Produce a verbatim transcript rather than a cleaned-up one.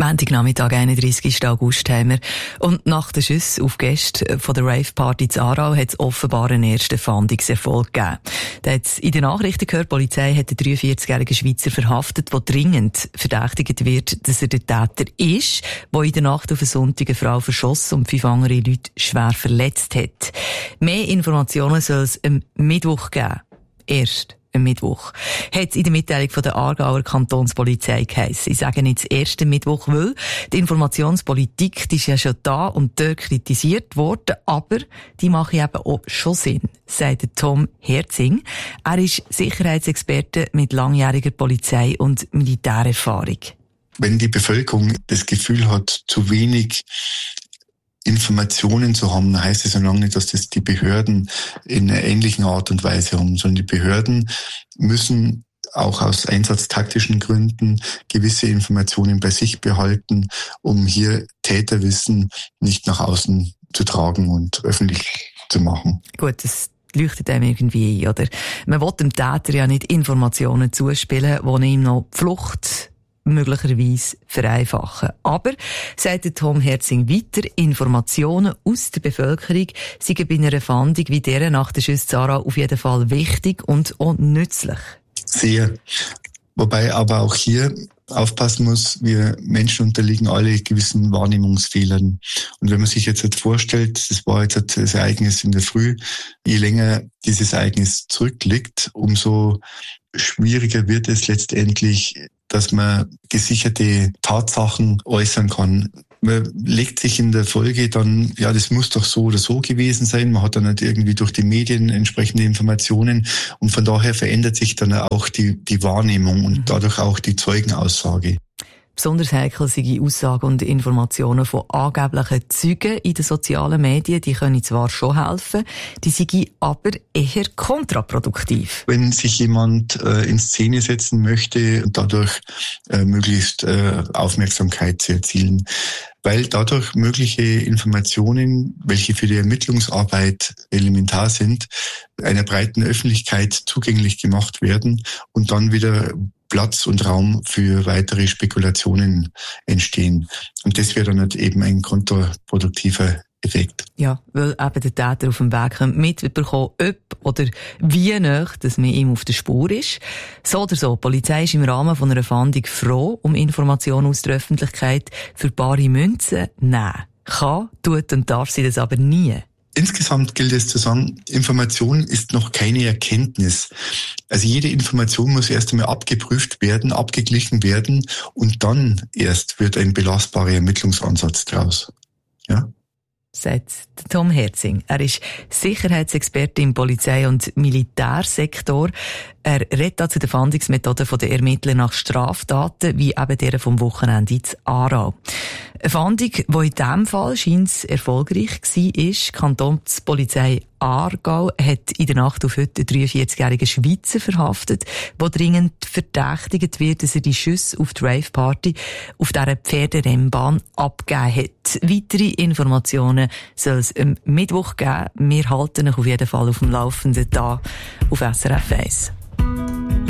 Montagnachmittag, einunddreißigsten August haben wir. Und nach den Schüssen auf Gäste von der Rave-Party in Aarau hat es offenbar einen ersten Fahndungserfolg gegeben. Da hat's in den Nachrichten gehört, die Polizei hat einen dreiundvierzigjährigen Schweizer verhaftet, der dringend verdächtigt wird, dass er der Täter ist, der in der Nacht auf einen Sonntag eine Frau verschossen und fünf andere Leute schwer verletzt hat. Mehr Informationen soll es am Mittwoch geben. Erst am Mittwoch. Hat es in der Mitteilung von der Aargauer Kantonspolizei geheissen. Ich sage nicht das erste Mittwoch, weil die Informationspolitik, die ist ja schon da und dort kritisiert worden, aber die mache eben auch schon Sinn, sagt Tom Herzing. Er ist Sicherheitsexperte mit langjähriger Polizei- und Militärerfahrung. Wenn die Bevölkerung das Gefühl hat, zu wenig Informationen zu haben, heißt es ja lange nicht, dass das die Behörden in einer ähnlichen Art und Weise haben, sondern die Behörden müssen auch aus einsatztaktischen Gründen gewisse Informationen bei sich behalten, um hier Täterwissen nicht nach außen zu tragen und öffentlich zu machen. Gut, das leuchtet einem irgendwie ein, oder? Man will dem Täter ja nicht Informationen zuspielen, die ihm noch die Flucht möglicherweise vereinfachen. Aber, sagt Tom Herzing weiter, Informationen aus der Bevölkerung seien bei einer Fahndung wie dieser nach der Schüsse in Aarau auf jeden Fall wichtig und auch nützlich. Sehr. Wobei aber auch hier aufpassen muss, wir Menschen unterliegen alle gewissen Wahrnehmungsfehlern. Und wenn man sich jetzt vorstellt, das war jetzt das Ereignis in der Früh, je länger dieses Ereignis zurückliegt, umso schwieriger wird es letztendlich, dass man gesicherte Tatsachen äußern kann. Man legt sich in der Folge dann, ja, das muss doch so oder so gewesen sein. Man hat dann nicht irgendwie durch die Medien entsprechende Informationen und von daher verändert sich dann auch die, die Wahrnehmung und dadurch auch die Zeugenaussage. Besonders heikel sind Aussagen und Informationen von angeblichen Zeugen in den sozialen Medien. Die können zwar schon helfen, die sind aber eher kontraproduktiv. Wenn sich jemand äh, in Szene setzen möchte und dadurch äh, möglichst äh, Aufmerksamkeit zu erzielen, weil dadurch mögliche Informationen, welche für die Ermittlungsarbeit elementar sind, einer breiten Öffentlichkeit zugänglich gemacht werden und dann wieder Platz und Raum für weitere Spekulationen entstehen. Und das wäre dann halt eben ein kontraproduktiver Effekt. Ja, weil eben der Täter auf dem Weg mitbekommen, ob oder wie nah, dass man ihm auf der Spur ist. So oder so, die Polizei ist im Rahmen von einer Fahndung froh um Informationen aus der Öffentlichkeit. Für bare Münzen, nein. Kann, tut und darf sie das aber nie. Insgesamt gilt es zu sagen, Information ist noch keine Erkenntnis. Also jede Information muss erst einmal abgeprüft werden, abgeglichen werden und dann erst wird ein belastbarer Ermittlungsansatz draus. Ja? Sagt Tom Herzing. Er ist Sicherheitsexperte im Polizei- und Militärsektor. Er redet da zu den Fahndungsmethoden der Ermittler nach Straftaten, wie eben der vom Wochenende in Aarau. Eine Fahndung, die in diesem Fall scheint erfolgreich war, ist, die Kantonspolizei Aargau hat in der Nacht auf heute einen dreiundvierzigjährigen Schweizer verhaftet, der dringend verdächtigt wird, dass er die Schüsse auf die Rave-Party auf dieser Pferderennbahn abgegeben hat. Weitere Informationen soll es am Mittwoch geben. Wir halten euch auf jeden Fall auf dem Laufenden da auf S R F eins.